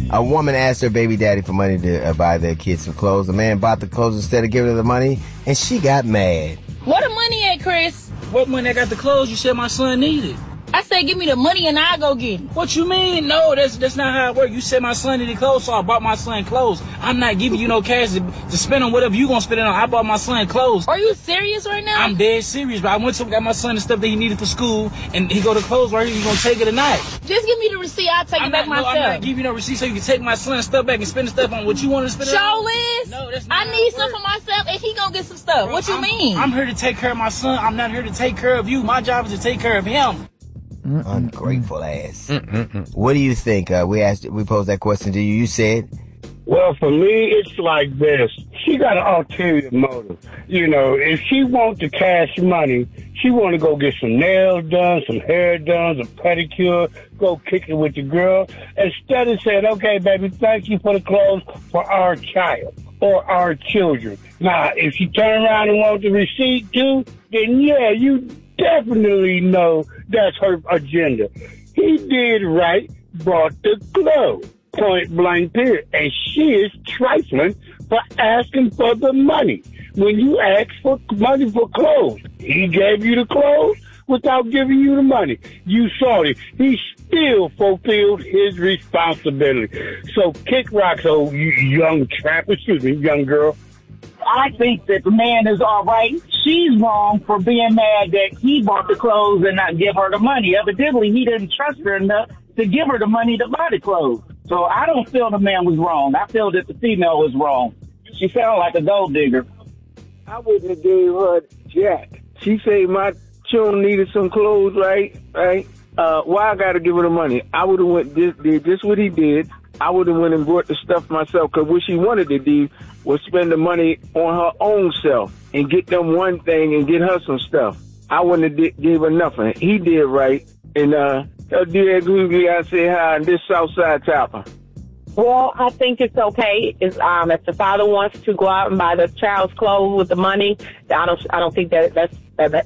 A woman asked her baby daddy for money to buy their kids some clothes. The man bought the clothes instead of giving her the money, and she got mad. Where the money at, Chris? What money? I got the clothes you said my son needed. I said give me the money and I'll go get it. What you mean? No, that's not how it works. You said my son needed clothes, so I bought my son clothes. I'm not giving you no cash to spend on whatever you gonna spend it on. I bought my son clothes. Are you serious right now? I'm dead serious, but I went to got my son the stuff that he needed for school, and he go to clothes right here. You gonna take it or not? Just give me the receipt. I'll take it back myself. I'm not giving you no receipt so you can take my son's stuff back and spend the stuff on what you want to spend it on. Liz. No, that's not I need some for myself, and he gonna get some stuff. Bro, what you mean? I'm here to take care of my son. I'm not here to take care of you. My job is to take care of him. Ungrateful ass. What do you think? We posed that question to you. You said, well, for me, it's like this. She got an ulterior motive. You know, if she wants the cash money, she want to go get some nails done, some hair done, some pedicure, go kick it with the girl, instead of saying, okay, baby, thank you for the clothes for our child or our children. Now, if she turn around and wants the receipt too, then yeah, you definitely know that's her agenda. He did right, bought the clothes, point blank period. And she is trifling for asking for the money. When you ask for money for clothes, he gave you the clothes without giving you the money. You saw it. He still fulfilled his responsibility. So kick rocks, oh, you young girl. I think that the man is all right. She's wrong for being mad that he bought the clothes and not give her the money. Evidently, he didn't trust her enough to give her the money to buy the clothes. So I don't feel the man was wrong. I feel that the female was wrong. She sounded like a gold digger. I wouldn't have gave her jack. She said my children needed some clothes, right? Why I got to give her the money? I would have did just what he did. I would have went and bought the stuff myself, because what she wanted to do was spend the money on her own self and get them one thing and get her some stuff. I wouldn't have gave her nothing. He did right. And dear Googly, I say hi, and this Southside Tapper. Well, I think it's okay. If the father wants to go out and buy the child's clothes with the money, I don't think that's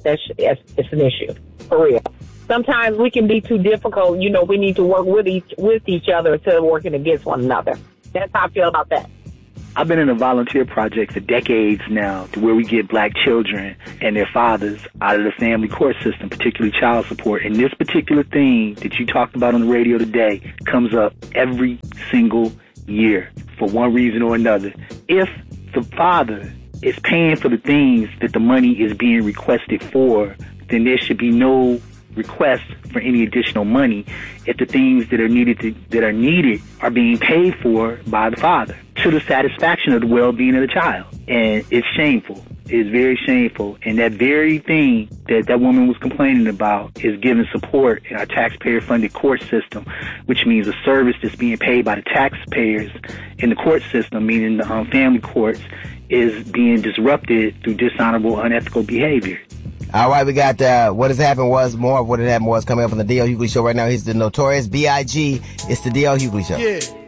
it's an issue for real. Sometimes we can be too difficult. You know, we need to work with each other instead of working against one another. That's how I feel about that. I've been in a volunteer project for decades now, to where we get black children and their fathers out of the family court system, particularly child support. And this particular thing that you talked about on the radio today comes up every single year for one reason or another. If the father is paying for the things that the money is being requested for, then there should be no request for any additional money if the things that are needed are being paid for by the father to the satisfaction of the well-being of the child. And it's shameful. It's very shameful. And that very thing that woman was complaining about is giving support in our taxpayer-funded court system, which means a service that's being paid by the taxpayers in the court system, meaning the family courts, is being disrupted through dishonorable, unethical behavior. All right, we got What Has Happened Was, more of What Has Happened Was coming up on the D.L. Hughley Show right now. Here's the Notorious B.I.G. It's the D.L. Hughley Show. Yeah.